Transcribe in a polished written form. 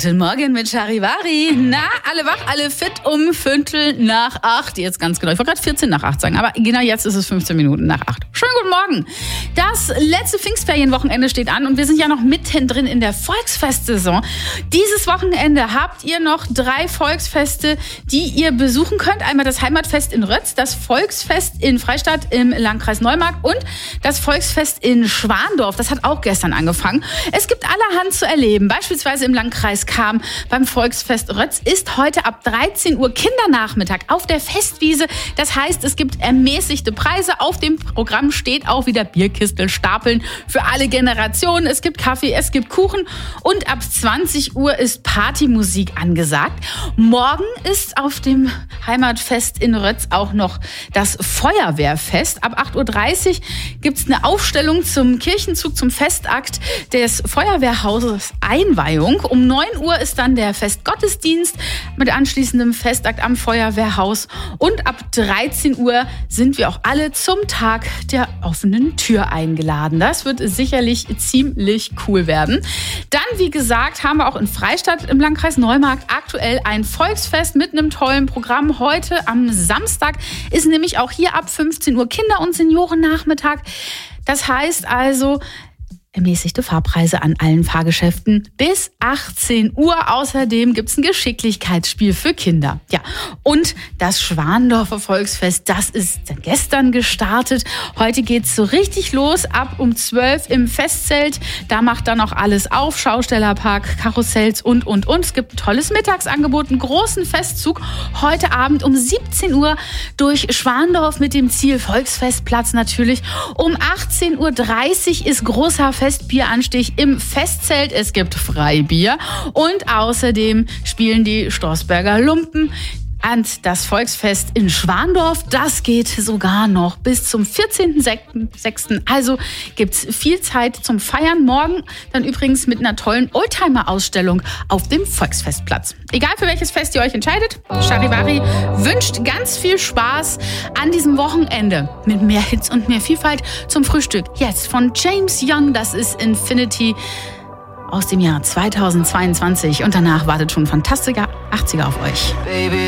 Guten Morgen mit Charivari. Na, alle wach, alle fit um 7:45. Jetzt ganz genau. Ich wollte gerade 7:45 sagen, aber genau jetzt ist es 15 Minuten nach 8. Schönen guten Morgen. Das letzte Pfingstferienwochenende steht an und wir sind ja noch mittendrin in der Volksfestsaison. Dieses Wochenende habt ihr noch 3 Volksfeste, die ihr besuchen könnt. Einmal das Heimatfest in Rötz, das Volksfest in Freistadt im Landkreis Neumarkt und das Volksfest in Schwandorf. Das hat auch gestern angefangen. Es gibt allerhand zu erleben. Beispielsweise im Landkreis Cham beim Volksfest Rötz ist heute ab 13 Uhr Kindernachmittag auf der Festwiese. Das heißt, es gibt ermäßigte Preise. Auf dem Programm steht auch wieder Bierkistel stapeln für alle Generationen. Es gibt Kaffee, es gibt Kuchen und ab 20 Uhr ist Partymusik angesagt. Morgen ist auf dem Heimatfest in Rötz auch noch das Feuerwehrfest. Ab 8:30 Uhr gibt es eine Aufstellung zum Kirchenzug, zum Festakt des Feuerwehrhauses Einweihung. Um 9 Uhr ist dann der Festgottesdienst mit anschließendem Festakt am Feuerwehrhaus. Und ab 13 Uhr sind wir auch alle zum Tag der offenen Tür eingeladen. Das wird sicherlich ziemlich cool werden. Dann, wie gesagt, haben wir auch in Freistadt im Landkreis Neumarkt aktuell ein Volksfest mit einem tollen Programm. Heute am Samstag ist nämlich auch hier ab 15 Uhr Kinder- und Seniorennachmittag. Das heißt also, ermäßigte Fahrpreise an allen Fahrgeschäften bis 18 Uhr. Außerdem gibt's ein Geschicklichkeitsspiel für Kinder. Ja, und das Schwandorfer Volksfest, das ist gestern gestartet. Heute geht's so richtig los, ab um 12 im Festzelt. Da macht dann auch alles auf, Schaustellerpark, Karussells und. Es gibt ein tolles Mittagsangebot, einen großen Festzug. Heute Abend um 17 Uhr durch Schwandorf mit dem Ziel Volksfestplatz natürlich. Um 18:30 Uhr ist großer Festbieranstich im Festzelt. Es gibt Freibier und außerdem spielen die Stoßberger Lumpen. Und das Volksfest in Schwandorf, das geht sogar noch bis zum 14.06. Also gibt's viel Zeit zum Feiern. Morgen dann übrigens mit einer tollen Oldtimer-Ausstellung auf dem Volksfestplatz. Egal für welches Fest ihr euch entscheidet, Charivari wünscht ganz viel Spaß an diesem Wochenende mit mehr Hits und mehr Vielfalt zum Frühstück. Jetzt von James Young, das ist Infinity aus dem Jahr 2022. Und danach wartet schon fantastischer 80er auf euch. Baby.